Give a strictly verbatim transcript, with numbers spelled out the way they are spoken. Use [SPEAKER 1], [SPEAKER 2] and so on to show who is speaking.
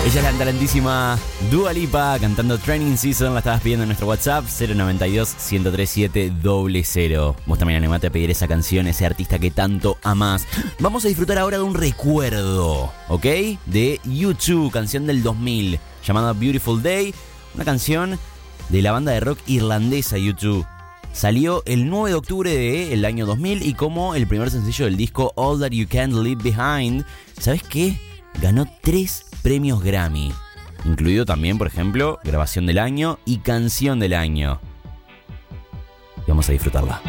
[SPEAKER 1] Ella es la talentísima Dua Lipa cantando Training Season. La estabas pidiendo en nuestro WhatsApp cero noventa y dos, ciento treinta y siete, cero cero. Vos también animate a pedir esa canción, ese artista que tanto amás. Vamos a disfrutar ahora de un recuerdo, ¿ok? De U dos, canción del dos mil, llamada Beautiful Day. Una canción de la banda de rock irlandesa U dos. Salió el nueve de octubre del año dos mil y como el primer sencillo del disco All That You Can't Leave Behind, ¿sabes qué? Ganó tres premios Grammy, incluido también, por ejemplo, grabación del año y canción del año. Y vamos a disfrutarla.